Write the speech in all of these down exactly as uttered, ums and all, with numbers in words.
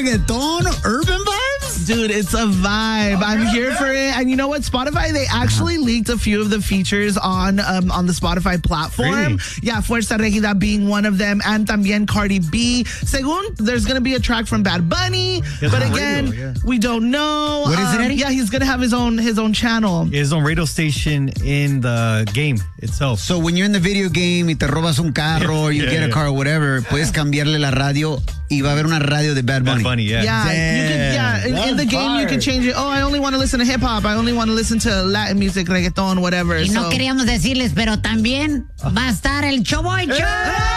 reggaeton, urban vibes? Dude, it's a vibe. Okay, I'm here okay. for it. And you know what? Spotify, they actually uh-huh. leaked a few of the features on um, on the Spotify platform. Really? Yeah, Fuerza Regida being one of them, and también Cardi B. Según, there's going to be a track from Bad Bunny, Yes, but again, radio, yeah. we don't know. What is it, Eddie? Yeah, he's going to have his own his own channel. His own radio station in the game itself. So when you're in the video game y te robas un carro or you Yeah, get a yeah. car or whatever, puedes cambiarle la radio y va a haber una radio de Bad Bunny. Bad Bunny, yeah. Yeah, you can, yeah. In, in the game, you can change it. Oh, I only want to listen to hip hop. I only want to listen to Latin music, reggaeton, whatever. Y no so. queríamos decirles, pero también va a estar el Choboy Show.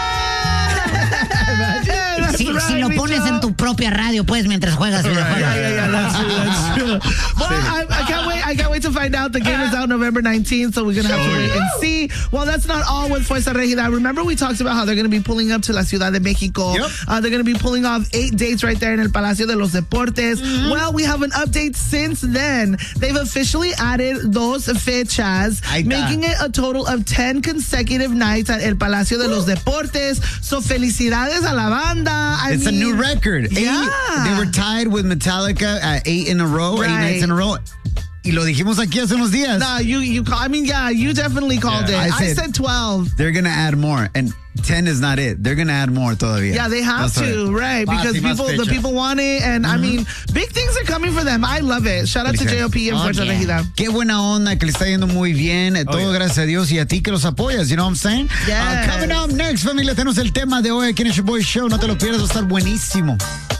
Yeah, si, right, si lo pones en tu propia radio, pues, mientras juegas videojuegos. Yeah, yeah, yeah, that's true, that's true. Well, I, I can't wait. I can't wait to find out. The game is out November nineteenth, so we're gonna have to wait and see. Well, that's not all with Fuerza Regida. Remember, we talked about how they're gonna be pulling up to La Ciudad de Mexico. Yep. Uh, they're gonna be pulling off eight dates right there in El Palacio de los Deportes. Mm-hmm. Well, we have an update since then. They've officially added dos fechas, Ahí está. making it a total of ten consecutive nights at El Palacio de los Deportes. So, felicidades a la banda. I It's mean, a new record. Eight, Yeah. they were tied with Metallica at eight in a row, eight Right. nights in a row. Y lo dijimos aquí hace unos días. Nah, you you call. I mean, yeah, you definitely called Yeah. it. I I said- said twelve. They're going to add more. And ten is not it. They're going to add more todavía. Yeah, they have That's to, right. right? Más Because y más people, the fechas. people want it, and I mean, big things are coming for them. I love it. Shout out to J O P and Oh, Fuerza yeah. Regida. Qué buena onda, que le está yendo muy bien. Oh, Todo yeah. gracias a Dios y a ti que los apoyas. You know what I'm saying? Yes. Uh, coming up next, familia, tenemos el tema de hoy aquí en el Show Boy Show. No te lo pierdas, va a estar buenísimo.